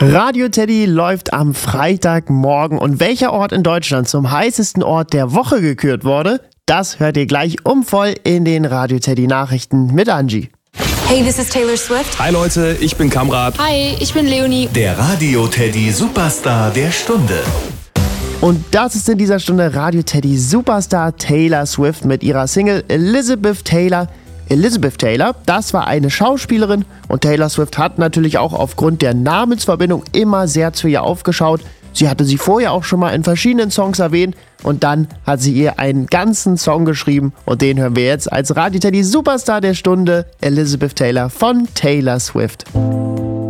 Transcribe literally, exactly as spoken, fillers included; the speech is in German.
Radio Teddy läuft am Freitagmorgen und welcher Ort in Deutschland zum heißesten Ort der Woche gekürt wurde, das hört ihr gleich um voll in den Radio Teddy Nachrichten mit Angie. Hey, this is Taylor Swift. Hi Leute, ich bin Kamrat. Hi, ich bin Leonie. Der Radio Teddy Superstar der Stunde. Und das ist in dieser Stunde Radio Teddy Superstar Taylor Swift mit ihrer Single Elizabeth Taylor. Elizabeth Taylor, das war eine Schauspielerin und Taylor Swift hat natürlich auch aufgrund der Namensverbindung immer sehr zu ihr aufgeschaut. Sie hatte sie vorher auch schon mal in verschiedenen Songs erwähnt und dann hat sie ihr einen ganzen Song geschrieben und den hören wir jetzt als Radio Teddy Superstar der Stunde, Elizabeth Taylor von Taylor Swift.